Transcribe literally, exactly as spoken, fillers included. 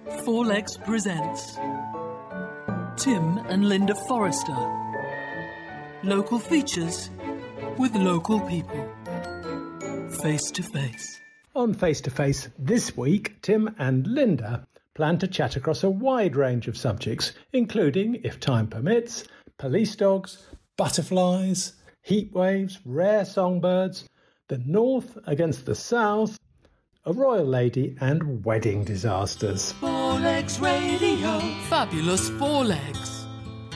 Four Legs presents Tim and Linda Forrester. Local features with local people. Face to face. On Face to Face this week, Tim and Linda plan to chat across a wide range of subjects, including, if time permits, police dogs, butterflies, heat waves, rare songbirds, the North against the South, a royal lady and wedding disasters. Four Legs Radio. Fabulous Four Legs.